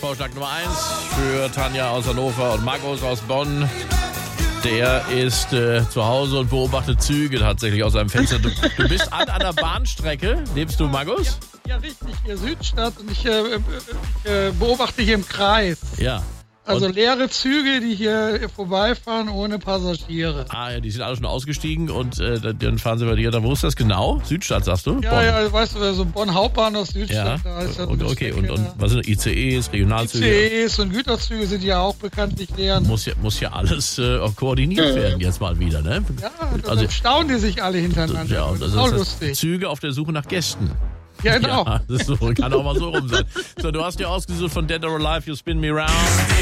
Tagesvorschlag Nummer 1 für Tanja aus Hannover und Markus aus Bonn. Der ist zu Hause und beobachtet Züge tatsächlich aus seinem Fenster. Du bist an der Bahnstrecke. Lebst du, Markus? Ja, richtig. Hier Südstadt und ich beobachte hier im Kreis. Ja. Also leere Züge, die hier vorbeifahren ohne Passagiere. Ah ja, die sind alle schon ausgestiegen und dann fahren sie bei dir. Wo ist das genau? Südstadt, sagst du? Ja, Bonn. ja, weißt du, so Bonn Hauptbahnhof Südstadt. Ja. Da ist ja Okay, und was sind ICEs, Regionalzüge? ICEs und Güterzüge sind ja auch bekanntlich leer. Muss ja alles koordiniert werden jetzt mal wieder, ne? Ja, dann staunen die sich alle hintereinander. Ja, das ist auch lustig. Züge auf der Suche nach Gästen. Ja, genau. Ja, das ist so, kann auch mal so rum sein. So, du hast dir ausgesucht von Dead or Alive, You Spin Me Round.